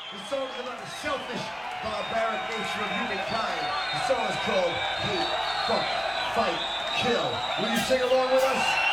The song is about the selfish, barbaric nature of humankind. The song is called Hate, Fuck, Fight, Kill. Will you sing along with us?